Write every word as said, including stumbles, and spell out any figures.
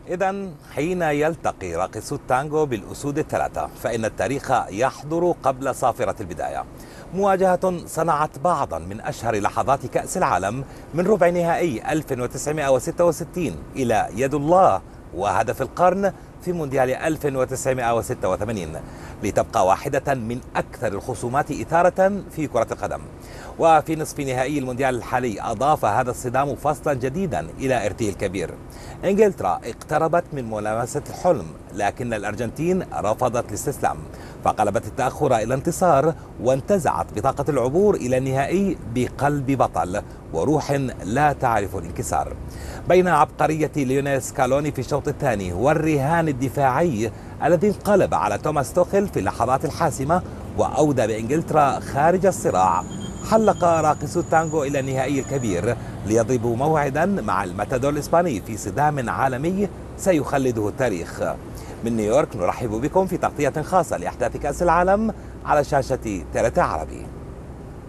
إذا حين يلتقي راقصو التانغو بالأسود الثلاثة فإن التاريخ يحضر قبل صافرة البداية. مواجهة صنعت بعضا من أشهر لحظات كأس العالم من ربع نهائي ألف وتسعمائة وستة وستين إلى يد الله وهدف القرن في مونديال ألف وتسعمائة وستة وثمانين، لتبقى واحدة من أكثر الخصومات إثارة في كرة القدم. وفي نصف نهائي المونديال الحالي أضاف هذا الصدام فصلا جديدا إلى إرثه الكبير. إنجلترا اقتربت من ملامسة الحلم، لكن الأرجنتين رفضت الاستسلام، فقلبت التأخر إلى انتصار وانتزعت بطاقة العبور إلى النهائي بقلب بطل وروح لا تعرف الانكسار. بين عبقرية ليونيل سكالوني في الشوط الثاني والرهان الدفاعي الذي انقلب على توماس توخيل في اللحظات الحاسمة وأودى بإنجلترا خارج الصراع، حلق راقصو التانغو إلى النهائي الكبير ليضربوا موعدا مع الماتادور الإسباني في صدام عالمي سيخلده التاريخ. من نيويورك نرحب بكم في تغطية خاصة لأحداث كأس العالم على شاشة تي آر تي عربي.